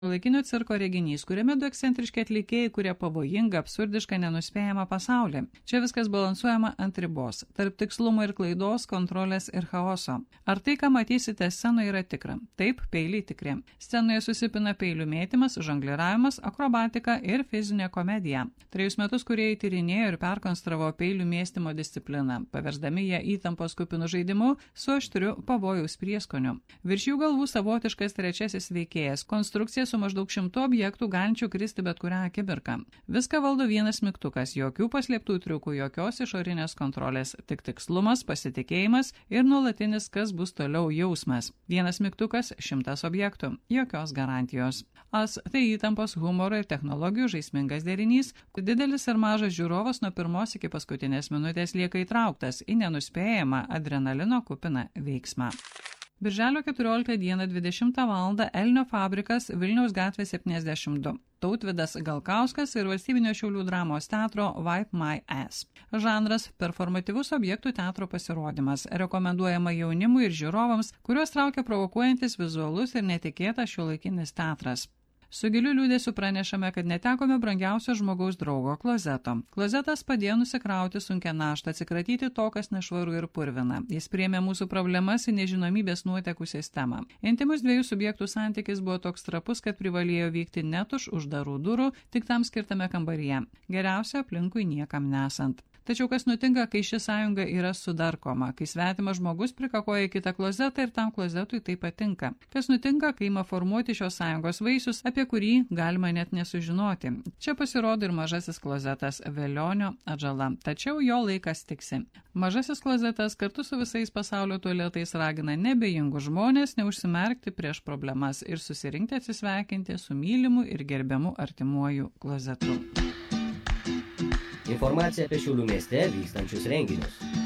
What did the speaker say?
Laikinio cirko reginys, kuriame du ekscentriški atlikėjai kuria pavojingą, absurdišką, nenuspėjamą pasaulį. Čia viskas balansuojama ant ribos, tarp tikslumo ir klaidos, kontrolės ir chaoso. Ar tai, ką matysite scenoje, yra tikra? Taip, peiliai tikri. Scenoje susipina peilių mėtymas, žongliravimas, akrobatika ir fizinė komedija. 3 metus kūrėjai tyrinėjo ir perkonstravo peilių mėstymo discipliną, paversdami ją įtampos kupinų žaidimu su aštriu pavojaus prieskoniu. Virš jų galvų savotiškas trečiasis veikėjas, konstrukcija su maždaug 100 objektų galinčių kristi bet kurią akimirką. Viską valdo vienas mygtukas, jokių paslėptų triukų, jokios išorinės kontrolės, tik tikslumas, pasitikėjimas ir nuolatinis kas bus toliau jausmas. Vienas mygtukas, 100 objektų, jokios garantijos. Tai įtampos, humoro ir technologijų žaismingas derinys, didelis ir mažas žiūrovas nuo pirmos iki paskutinės minutės lieka įtrauktas į nenuspėjamą adrenalino kupiną veiksmą. Birželio 14 dieną 20 val. Elnio fabrikas Vilniaus gatvė 72. Tautvydas Galkauskas ir Valstybinio Šiaulių dramos teatro Wipe My Ass. Žanras – performatyvus objektų teatro pasirodymas. Rekomenduojama jaunimui ir žiūrovams, kuriuos traukia provokuojantis vizualus ir netikėtas šiuolaikinis teatras. Su giliu liūdėsiu pranešame, kad netekome brangiausio žmogaus draugo – klozeto. Klozetas padėjo nusikrauti sunkią naštą, atsikratyti to, kas nešvaru ir purvina. Jis priėmė mūsų problemas į nežinomybės nuotekų sistemą. Intimus 2 subjektų santykis buvo toks trapus, kad privalėjo vykti net už uždarų durų, tik tam skirtame kambaryje. Geriausia aplinkui niekam nesant. Tačiau kas nutinka, kai ši sąjunga yra sudarkoma, kai svetimas žmogus prikakoja kitą klozetą ir tam klozetui tai patinka? Kas nutinka, kai ima formuoti šios sąjungos vaisius, apie kurį galima net nesužinoti? Čia pasirodo ir mažasis klozetas Velionio atžala, tačiau jo laikas tiksi. Mažasis klozetas kartu su visais pasaulio tualetais ragina nebejingus žmonės neužsimerkti prieš problemas ir susirinkti atsisveikinti su mylimu ir gerbiamu artimuoju klozetu. Informacija apie Šiaulių mieste vykstančius renginius.